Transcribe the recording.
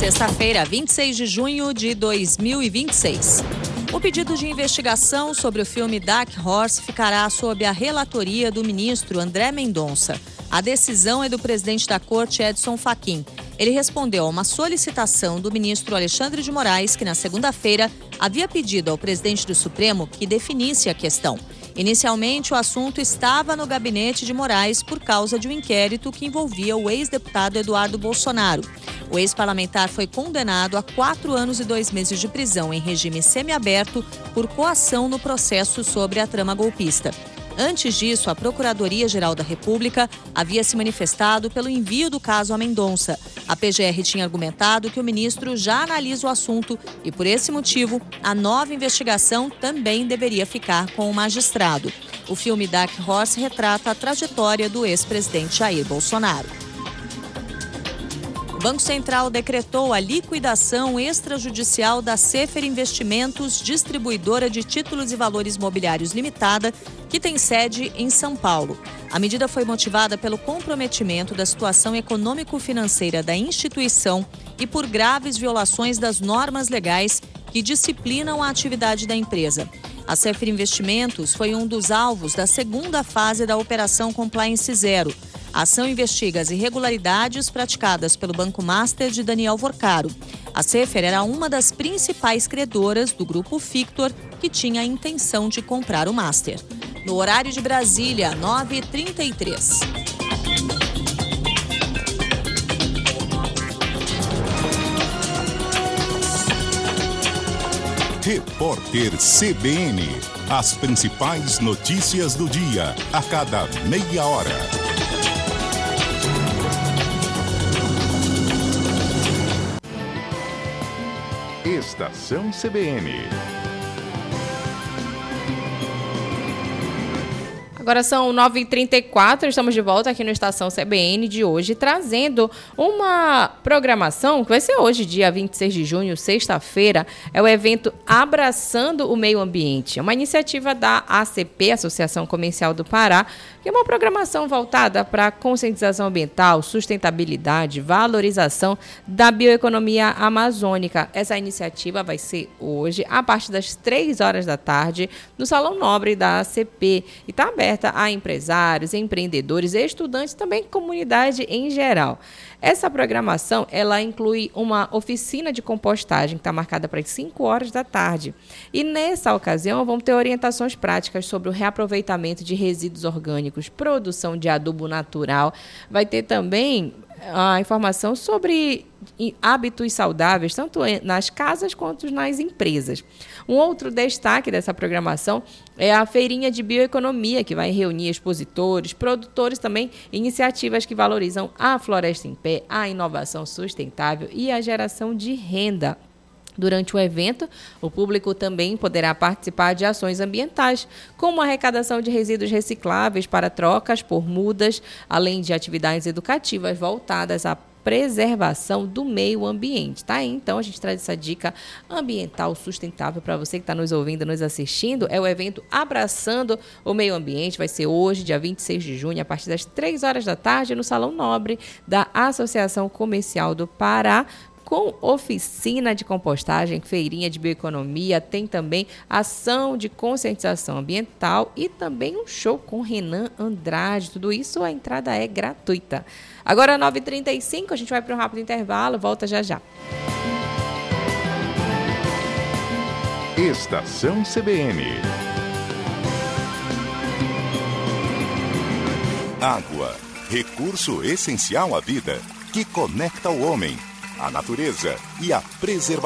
Sexta-feira, 26 de junho de 2026. O pedido de investigação sobre o filme Dark Horse ficará sob a relatoria do ministro André Mendonça. A decisão é do presidente da Corte, Edson Fachin. Ele respondeu a uma solicitação do ministro Alexandre de Moraes, que na segunda-feira havia pedido ao presidente do Supremo que definisse a questão. Inicialmente, o assunto estava no gabinete de Moraes por causa de um inquérito que envolvia o ex-deputado Eduardo Bolsonaro. O ex-parlamentar foi condenado a 4 anos e 2 meses de prisão em regime semiaberto por coação no processo sobre a trama golpista. Antes disso, a Procuradoria-Geral da República havia se manifestado pelo envio do caso a Mendonça. A PGR tinha argumentado que o ministro já analisa o assunto e, por esse motivo, a nova investigação também deveria ficar com o magistrado. O filme Dark Horse retrata a trajetória do ex-presidente Jair Bolsonaro. O Banco Central decretou a liquidação extrajudicial da Sefer Investimentos, distribuidora de títulos e valores mobiliários limitada, que tem sede em São Paulo. A medida foi motivada pelo comprometimento da situação econômico-financeira da instituição e por graves violações das normas legais que disciplinam a atividade da empresa. A Sefer Investimentos foi um dos alvos da segunda fase da Operação Compliance Zero. A ação investiga as irregularidades praticadas pelo Banco Master de Daniel Vorcaro. A Sefer era uma das principais credoras do grupo Fictor, que tinha a intenção de comprar o Master. No horário de Brasília, 9h33. Repórter CBN. As principais notícias do dia, a cada meia hora. Estação CBN. Agora são 9h34, estamos de volta aqui no Estação CBN de hoje, trazendo uma programação que vai ser hoje, dia 26 de junho, sexta-feira, é o evento Abraçando o Meio Ambiente. É uma iniciativa da ACP, Associação Comercial do Pará, que é uma programação voltada para a conscientização ambiental, sustentabilidade, valorização da bioeconomia amazônica. Essa iniciativa vai ser hoje, a partir das 3 horas da tarde, no Salão Nobre da ACP, e está aberta a empresários, empreendedores, estudantes, também comunidade em geral. Essa programação, ela inclui uma oficina de compostagem que está marcada para as 5 horas da tarde. E nessa ocasião, vamos ter orientações práticas sobre o reaproveitamento de resíduos orgânicos, produção de adubo natural. Vai ter também a informação sobre hábitos saudáveis, tanto nas casas quanto nas empresas. Um outro destaque dessa programação é a feirinha de bioeconomia, que vai reunir expositores, produtores também, iniciativas que valorizam a floresta em pé, a inovação sustentável e a geração de renda. Durante o evento, o público também poderá participar de ações ambientais, como a arrecadação de resíduos recicláveis para trocas por mudas, além de atividades educativas voltadas à preservação do meio ambiente, tá? Então, a gente traz essa dica ambiental sustentável para você que está nos ouvindo, nos assistindo. É o evento Abraçando o Meio Ambiente. Vai ser hoje, dia 26 de junho, a partir das 3 horas da tarde, no Salão Nobre da Associação Comercial do Pará, com oficina de compostagem, feirinha de bioeconomia, tem também ação de conscientização ambiental e também um show com Renan Andrade. Tudo isso, a entrada é gratuita. Agora, 9h35, a gente vai para um rápido intervalo, volta já já. Estação CBN. Água, recurso essencial à vida, que conecta o homem, a natureza e a preservação.